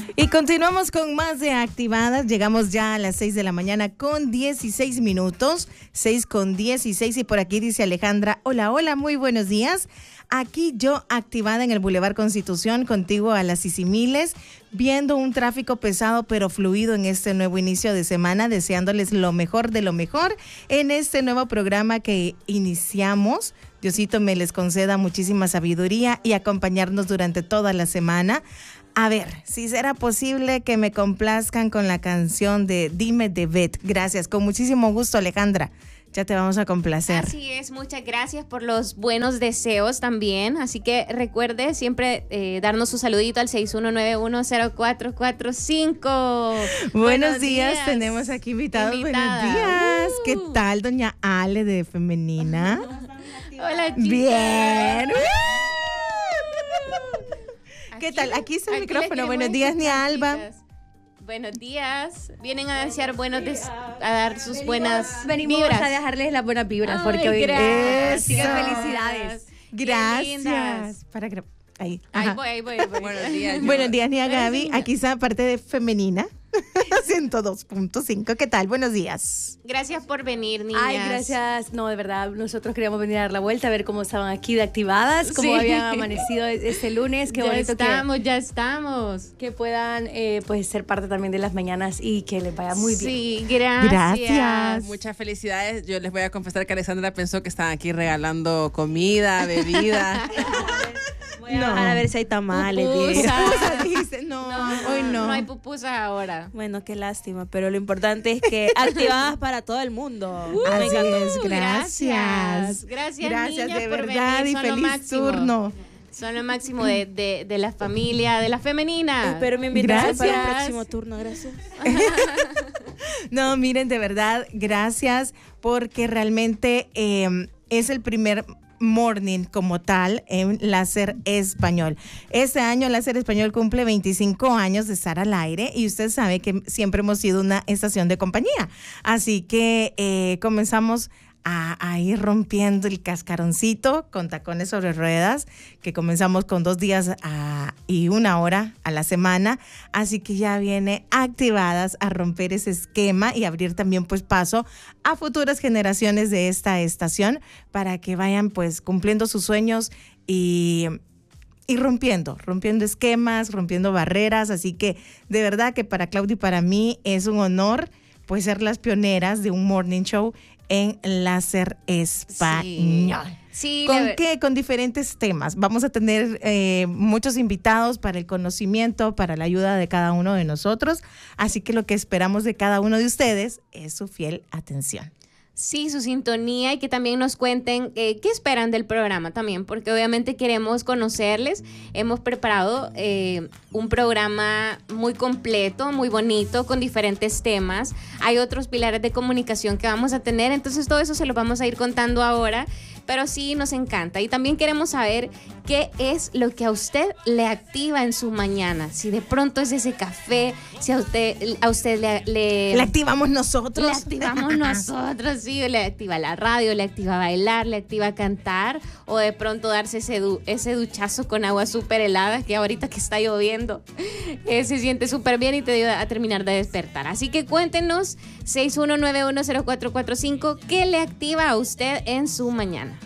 Y continuamos con más de Activadas. Llegamos ya a las 6 de la mañana con 16 minutos. 6:16. Y por aquí dice Alejandra: hola, hola, muy buenos días. Aquí yo activada en el Boulevard Constitución, contigo a las Sisimiles, viendo un tráfico pesado pero fluido en este nuevo inicio de semana, deseándoles lo mejor de lo mejor en este nuevo programa que iniciamos. Diosito me les conceda muchísima sabiduría y acompañarnos durante toda la semana. A ver, si será posible que me complazcan con la canción de Dime de Bet. Gracias, con muchísimo gusto, Alejandra. Ya te vamos a complacer. Así es, muchas gracias por los buenos deseos también. Así que recuerde siempre darnos su saludito al 61910445. Buenos días, tenemos aquí invitados. Buenos días. ¿Qué tal, doña Ale de Femenina? Hola, chicas. Bien. ¿Qué tal? Aquí está el micrófono. Buenos días, Nia Alba. Chicas. Buenos días. Vienen a desear a dar sus buenas Venimos vibras. a dejarles las buenas vibras. Ay, porque hoy gracias. así que felicidades. Gracias. Ahí. Ahí Ajá. voy. Buenos días. Buenos días, Nia Gaby. Buenos días. Aquí está parte de Femenina. 102.5. ¿Qué tal? Buenos días. Gracias por venir, niñas. Ay, gracias. No, de verdad, nosotros queríamos venir a dar la vuelta, a ver cómo estaban aquí de activadas, cómo Sí. habían amanecido este lunes. Qué Ya bonito estamos. que puedan pues ser parte también de las mañanas y que les vaya muy bien. Sí, gracias. Gracias. Muchas felicidades. Yo les voy a confesar que Alessandra pensó que estaban aquí regalando comida, bebida. Voy a bajar a ver si hay tamales. Pupusas. Dice, no, hoy no. No hay pupusas ahora. Bueno, qué lástima, pero lo importante es que activadas para todo el mundo. Así es, gracias. Gracias, niñas, de por verdad, venir. y Son lo feliz máximo. turno. Son lo máximo de la familia, de la femenina. Espero mi invitación para el Gracias. próximo turno, gracias. No, miren, de verdad, gracias, porque realmente es el primer morning como tal en Láser Español. Este año Láser Español cumple 25 años de estar al aire y usted sabe que siempre hemos sido una estación de compañía. Así que comenzamos a ir rompiendo el cascaroncito con tacones sobre ruedas, que comenzamos con 2 días y 1 hora a la semana, así que ya viene activadas a romper ese esquema y abrir también pues paso a futuras generaciones de esta estación para que vayan pues cumpliendo sus sueños y rompiendo esquemas, rompiendo barreras, así que de verdad que para Claudia y para mí es un honor pues ser las pioneras de un morning show en Láser Español. Sí, ¿Con qué? Con diferentes temas. Vamos a tener muchos invitados para el conocimiento, para la ayuda de cada uno de nosotros. Así que lo que esperamos de cada uno de ustedes es su fiel atención. Sí, su sintonía y que también nos cuenten qué esperan del programa también, porque obviamente queremos conocerles. Hemos preparado un programa muy completo, muy bonito, con diferentes temas. Hay otros pilares de comunicación que vamos a tener, entonces todo eso se lo vamos a ir contando ahora, pero sí nos encanta. Y también queremos saber qué es lo que a usted le activa en su mañana. Si de pronto es ese café, si a usted le activamos nosotros. Le activamos nosotros, sí, le activa la radio, le activa bailar, le activa cantar, o de pronto darse ese duchazo con agua súper helada, que ahorita que está lloviendo se siente súper bien y te ayuda a terminar de despertar. Así que cuéntenos, 61910445, ¿qué le activa a usted en su mañana?